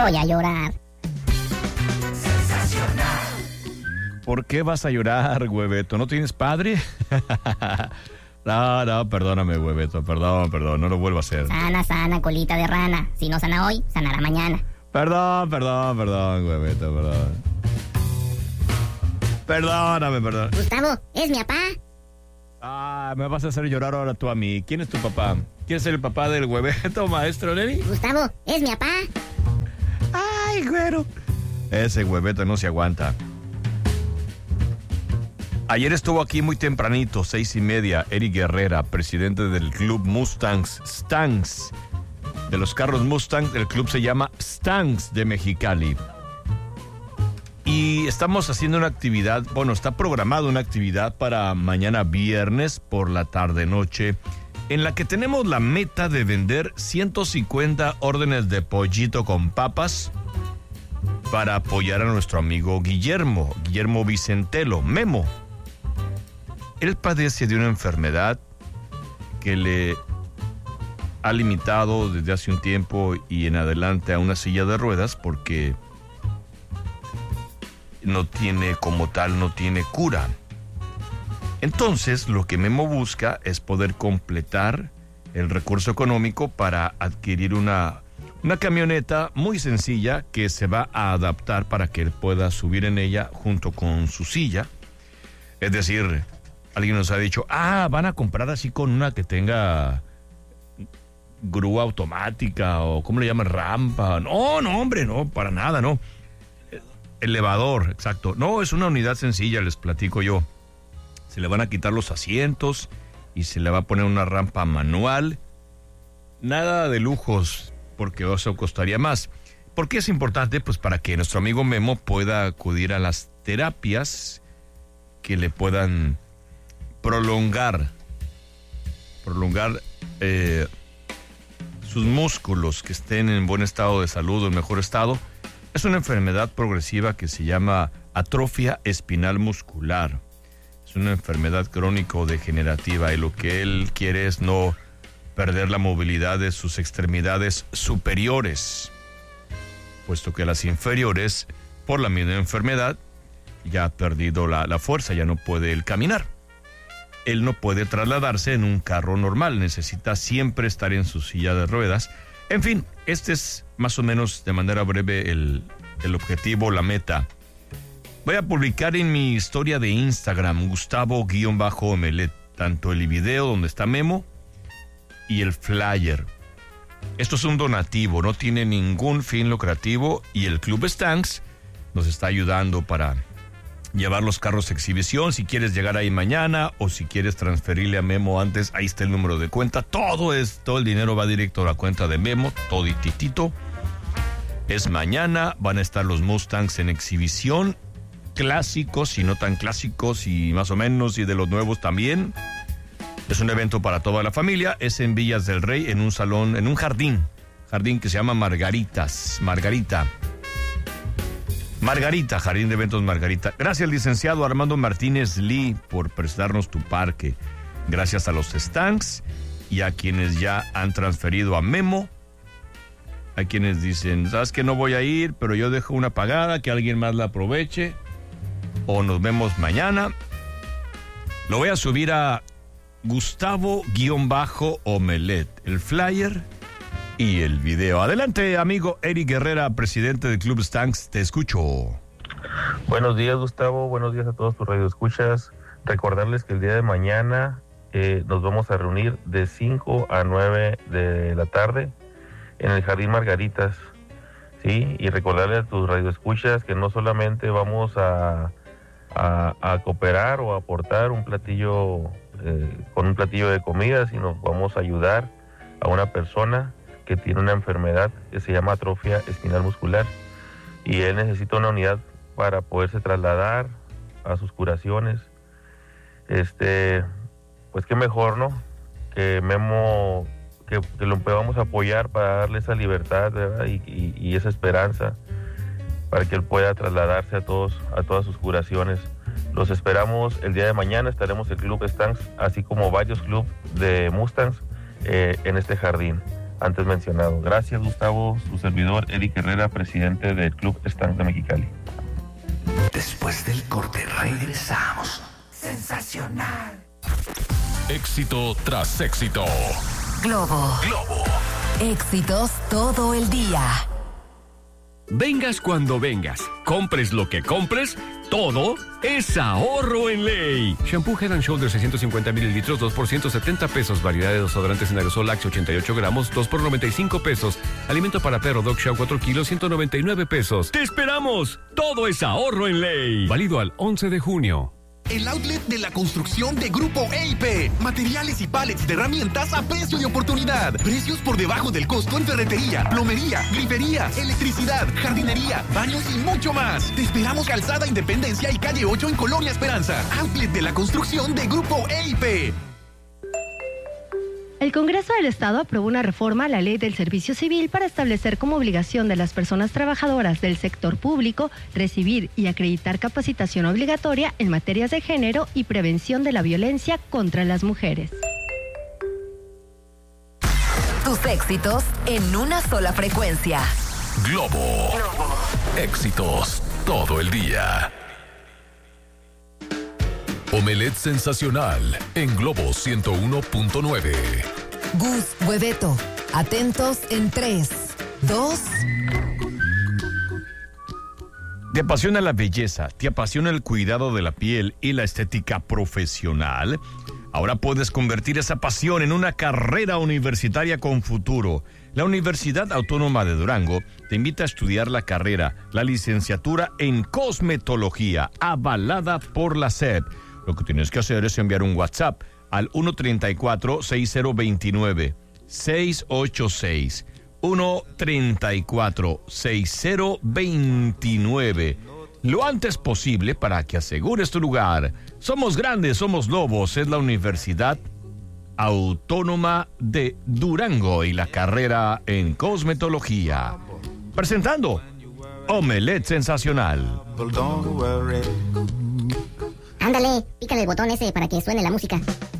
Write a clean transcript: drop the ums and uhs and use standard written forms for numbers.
Voy a llorar. ¿Por qué vas a llorar, hueveto? ¿No tienes padre? No, perdóname, hueveto. Perdón, no lo vuelvo a hacer. Sana, colita de rana. Si no sana hoy, sanará mañana. Perdón, hueveto, perdón. Perdóname. Gustavo, ¿es mi papá? Me vas a hacer llorar ahora tú a mí. ¿Quién es tu papá? ¿Quién es el papá del hueveto, maestro Lenny? Gustavo, ¿es mi papá? Ay, güero. Ese hueveto no se aguanta. Ayer estuvo aquí muy tempranito, 6:30, Eric Guerrera, presidente del club Mustangs, de los carros Mustang. El club se llama Stangs de Mexicali. Y estamos haciendo una actividad, está programada una actividad para mañana viernes por la tarde-noche, en la que tenemos la meta de vender 150 órdenes de pollito con papas para apoyar a nuestro amigo Guillermo Vicentelo, Memo. Él padece de una enfermedad que le ha limitado desde hace un tiempo y en adelante a una silla de ruedas porque no tiene cura. Entonces, lo que Memo busca es poder completar el recurso económico para adquirir una camioneta muy sencilla que se va a adaptar para que él pueda subir en ella junto con su silla. Es decir, alguien nos ha dicho, van a comprar así con una que tenga grúa automática o ¿cómo le llaman? Rampa. No, hombre, no, para nada, no. Elevador, exacto. No, es una unidad sencilla, les platico yo. Se le van a quitar los asientos y se le va a poner una rampa manual. Nada de lujos, porque eso costaría más. ¿Por qué es importante? Pues para que nuestro amigo Memo pueda acudir a las terapias que le puedan prolongar sus músculos, que estén en buen estado de salud o en mejor estado. Es una enfermedad progresiva que se llama atrofia espinal muscular. Es una enfermedad crónico-degenerativa y lo que él quiere es no perder la movilidad de sus extremidades superiores, puesto que las inferiores, por la misma enfermedad, ya ha perdido la fuerza, ya no puede él caminar. Él no puede trasladarse en un carro normal, necesita siempre estar en su silla de ruedas. En fin, este es más o menos de manera breve el objetivo, la meta. Voy a publicar en mi historia de Instagram, Gustavo_Omelet, tanto el video donde está Memo y el flyer. Esto es un donativo, no tiene ningún fin lucrativo y el Club Stangs nos está ayudando para llevar los carros a exhibición. Si quieres llegar ahí mañana o si quieres transferirle a Memo antes, ahí está el número de cuenta. Todo el dinero va directo a la cuenta de Memo, todititito. Es mañana, van a estar los Mustangs en exhibición, clásicos y no tan clásicos y más o menos, y de los nuevos también. Es un evento para toda la familia, es en Villas del Rey, en un salón, en un jardín que se llama Margarita, Jardín de Eventos Margarita. Gracias, licenciado Armando Martínez Lee, por prestarnos tu parque. Gracias a los Stangs y a quienes ya han transferido a Memo. Hay quienes dicen, sabes que no voy a ir, pero yo dejo una pagada, que alguien más la aproveche. O nos vemos mañana. Lo voy a subir a Gustavo_Omelet, el flyer y el video. Adelante, amigo Eric Guerrera, presidente del Club Stangs, te escucho. Buenos días, Gustavo, buenos días a todos tus radioescuchas. Recordarles que el día de mañana nos vamos a reunir de 5 a 9 de la tarde en el Jardín Margaritas, ¿sí? Y recordarle a tus radioescuchas que no solamente vamos a cooperar o aportar un platillo con un platillo de comida, sino vamos a ayudar a una persona que tiene una enfermedad que se llama atrofia espinal muscular y él necesita una unidad para poderse trasladar a sus curaciones. Pues qué mejor, ¿no? Que Memo, que lo podamos apoyar para darle esa libertad, ¿verdad? Y esa esperanza para que él pueda trasladarse a todas sus curaciones. Los esperamos el día de mañana, estaremos el Club Stangs, así como varios clubes de Mustangs en este jardín. antes mencionado. Gracias, Gustavo. Su servidor, Eric Herrera, presidente del Club Stank de Mexicali. Después del corte regresamos. Sensacional. Éxito tras éxito. Globo. Éxitos todo el día. Vengas cuando vengas, compres lo que compres, todo es ahorro en ley. Shampoo Head & Shoulders 650 mililitros, 2 por 170 pesos. Variedad de desodorantes en aerosol Axe 88 gramos, 2 por 95 pesos. Alimento para perro Dog Chow 4 kilos, 199 pesos. ¡Te esperamos! Todo es ahorro en ley. Válido al 11 de junio. El outlet de la construcción de Grupo EIP. Materiales y pallets de herramientas a precio de oportunidad. Precios por debajo del costo en ferretería, plomería, grifería, electricidad, jardinería, baños y mucho más. Te esperamos Calzada Independencia y Calle 8 en Colonia Esperanza. Outlet de la construcción de Grupo EIP. El Congreso del Estado aprobó una reforma a la Ley del Servicio Civil para establecer como obligación de las personas trabajadoras del sector público recibir y acreditar capacitación obligatoria en materias de género y prevención de la violencia contra las mujeres. Tus éxitos en una sola frecuencia. Globo. Éxitos todo el día. Omelette sensacional en Globo 101.9. Gus, Hueveto, atentos en 3, 2. ¿Te apasiona la belleza? ¿Te apasiona el cuidado de la piel y la estética profesional? Ahora puedes convertir esa pasión en una carrera universitaria con futuro. La Universidad Autónoma de Durango te invita a estudiar la carrera, la licenciatura en cosmetología, avalada por la SEP. Lo que tienes que hacer es enviar un WhatsApp al 134-6029, 686-134-6029. Lo antes posible para que asegures tu lugar. Somos grandes, somos lobos. Es la Universidad Autónoma de Durango y la carrera en cosmetología. Presentando Omelette Sensacional. Ándale, pícale el botón ese para que suene la música.